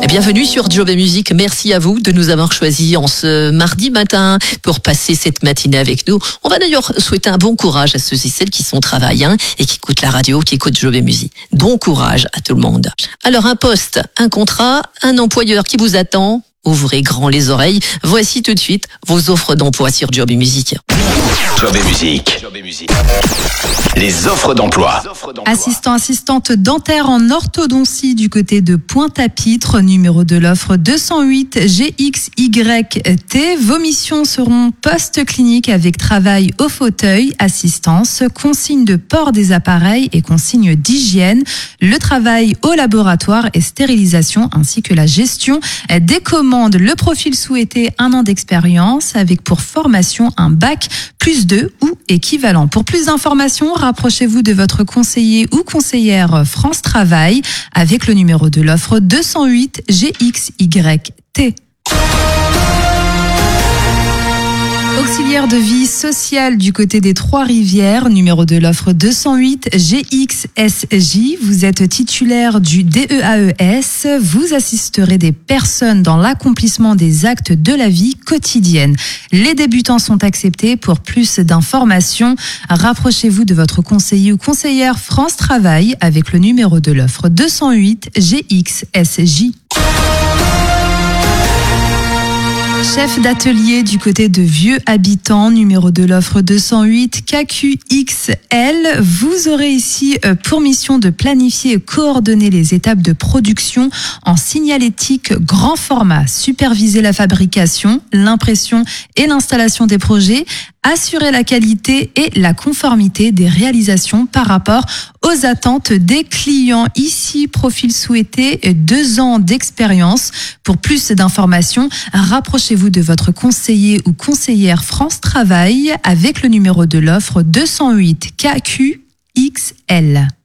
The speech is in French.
Bienvenue sur Job et Musique. Merci à vous de nous avoir choisis en ce mardi matin pour passer cette matinée avec nous. On va d'ailleurs souhaiter un bon courage à ceux et celles qui sont au travail et qui écoutent la radio, qui écoutent Job et Musique. Bon courage à tout le monde. Alors un poste, un contrat, un employeur qui vous attend. Ouvrez grand les oreilles. Voici tout de suite vos offres d'emploi sur Job et Musique. Job et Musique. Les offres d'emploi. Assistante dentaire en orthodontie du côté de Pointe-à-Pitre, numéro de l'offre 208 GXYT. Vos missions seront post-clinique avec travail au fauteuil, assistance, consigne de port des appareils et consigne d'hygiène, le travail au laboratoire et stérilisation ainsi que la gestion des commandes. Le profil souhaité, 1 an d'expérience avec pour formation un bac +2 ou équivalent. Pour plus d'informations, rapprochez-vous de votre conseiller ou conseillère France Travail avec le numéro de l'offre 208 GXYT. Auxiliaire de vie sociale du côté des Trois-Rivières, numéro de l'offre 208 GXSJ. Vous êtes titulaire du DEAES. Vous assisterez des personnes dans l'accomplissement des actes de la vie quotidienne. Les débutants sont acceptés. Pour plus d'informations, rapprochez-vous de votre conseiller ou conseillère France Travail avec le numéro de l'offre 208 GXSJ. Chef d'atelier du côté de Vieux Habitants, numéro de l'offre 208 KQXL. Vous aurez ici pour mission de planifier et coordonner les étapes de production en signalétique grand format, superviser la fabrication, l'impression et l'installation des projets, assurer la qualité et la conformité des réalisations par rapport aux attentes des clients. Ici, profil souhaité, 2 ans d'expérience. Pour plus d'informations, rapprochez-vous de votre conseiller ou conseillère France Travail avec le numéro de l'offre 208 KQXL.